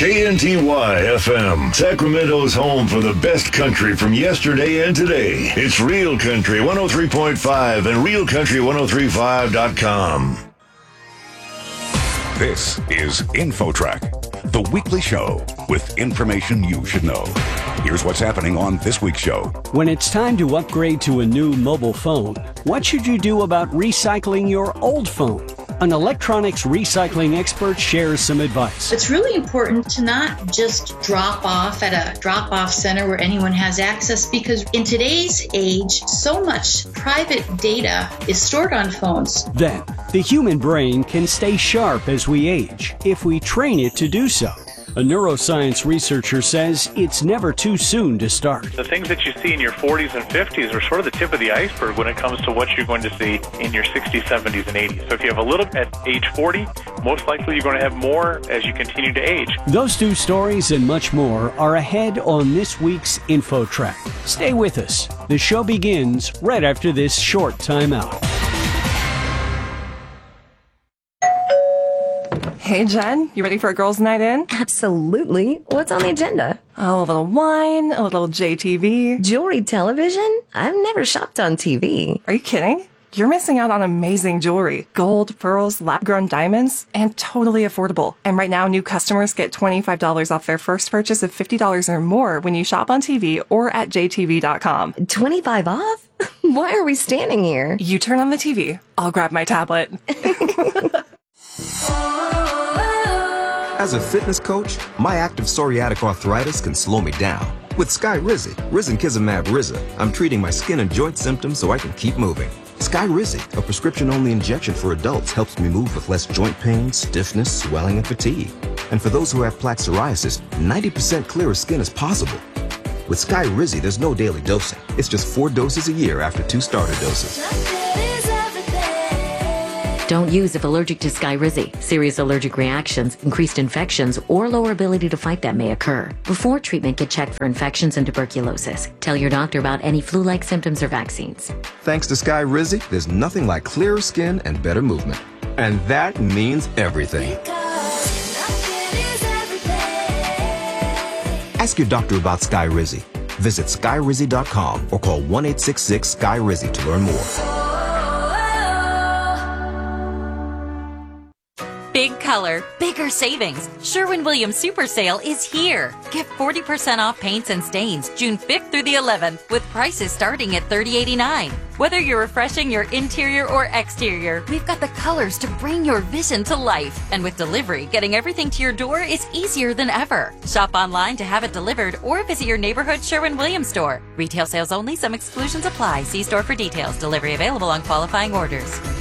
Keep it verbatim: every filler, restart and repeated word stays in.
K N T Y F M, Sacramento's home for the best country from yesterday and today. It's Real Country one oh three point five and real country ten thirty-five dot com. This is InfoTrack, the weekly show with information you should know. Here's what's happening on this week's show. When it's time to upgrade to a new mobile phone, what should you do about recycling your old phone? An electronics recycling expert shares some advice. It's really important to not just drop off at a drop-off center where anyone has access, because in today's age, so much private data is stored on phones. Then, the human brain can stay sharp as we age if we train it to do so. A neuroscience researcher says it's never too soon to start. The things that you see in your forties and fifties are sort of the tip of the iceberg when it comes to what you're going to see in your sixties, seventies, and eighties. So if you have a little at age forty, most likely you're going to have more as you continue to age. Those two stories and much more are ahead on this week's InfoTrack. Stay with us. The show begins right after this short timeout. Hey, Jen, you ready for a girls' night in? Absolutely. What's on the agenda? Oh, a little wine, a little J T V. Jewelry television? I've never shopped on T V. Are you kidding? You're missing out on amazing jewelry. Gold, pearls, lab-grown diamonds, and totally affordable. And right now, new customers get twenty-five dollars off their first purchase of fifty dollars or more when you shop on T V or at J T V dot com. twenty-five off? Why are we standing here? You turn on the T V. I'll grab my tablet. As a fitness coach, my active psoriatic arthritis can slow me down. With Skyrizi, Risankizumab Riza, I'm treating my skin and joint symptoms so I can keep moving. Skyrizi, a prescription-only injection for adults, helps me move with less joint pain, stiffness, swelling, and fatigue. And for those who have plaque psoriasis, ninety percent clearer skin is possible. With Skyrizi, there's no daily dosing. It's just four doses a year after two starter doses. Don't use if allergic to Skyrizi. Serious allergic reactions, increased infections, or lower ability to fight them may occur. Before treatment, get checked for infections and tuberculosis. Tell your doctor about any flu-like symptoms or vaccines. Thanks to Skyrizi, there's nothing like clearer skin and better movement. And that means everything. Ask your doctor about Skyrizi. Visit Skyrizi dot com or call one eight six six Sky Rizi to learn more. Big color, bigger savings. Sherwin-Williams Super Sale is here. Get forty percent off paints and stains June fifth through the eleventh with prices starting at thirty eighty-nine. Whether you're refreshing your interior or exterior, we've got the colors to bring your vision to life. And with delivery, getting everything to your door is easier than ever. Shop online to have it delivered or visit your neighborhood Sherwin-Williams store. Retail sales only. Some exclusions apply. See store for details. Delivery available on qualifying orders.